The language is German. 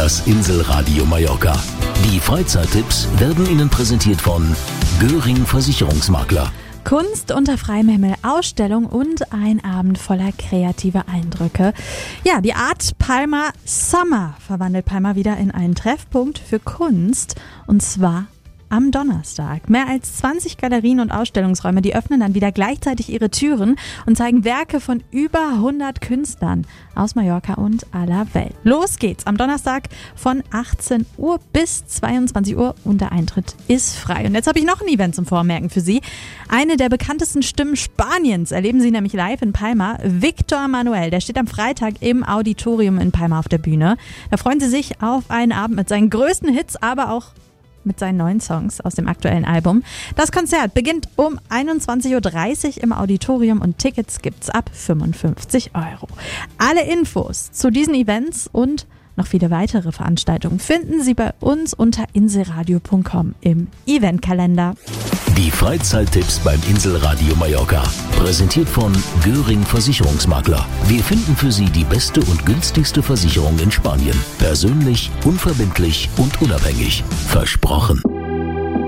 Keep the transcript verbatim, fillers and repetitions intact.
das Inselradio Mallorca. Die Freizeittipps werden Ihnen präsentiert von Göring Versicherungsmakler. Kunst unter freiem Himmel, Ausstellung und ein Abend voller kreativer Eindrücke. Ja, die Art Palma Summer verwandelt Palma wieder in einen Treffpunkt für Kunst, und zwar am Donnerstag. Mehr als zwanzig Galerien und Ausstellungsräume, die öffnen dann wieder gleichzeitig ihre Türen und zeigen Werke von über hundert Künstlern aus Mallorca und aller Welt. Los geht's am Donnerstag von achtzehn Uhr bis zweiundzwanzig Uhr und der Eintritt ist frei. Und jetzt habe ich noch ein Event zum Vormerken für Sie. Eine der bekanntesten Stimmen Spaniens erleben Sie nämlich live in Palma. Víctor Manuel, der steht am Freitag im Auditorium in Palma auf der Bühne. Da freuen Sie sich auf einen Abend mit seinen größten Hits, aber auch mit seinen neuen Songs aus dem aktuellen Album. Das Konzert beginnt um einundzwanzig Uhr dreißig im Auditorium und Tickets gibt's ab fünfundfünfzig Euro. Alle Infos zu diesen Events und noch viele weitere Veranstaltungen finden Sie bei uns unter inselradio punkt com im Eventkalender. Die Freizeittipps beim Inselradio Mallorca. Präsentiert von Göring Versicherungsmakler. Wir finden für Sie die beste und günstigste Versicherung in Spanien. Persönlich, unverbindlich und unabhängig. Versprochen.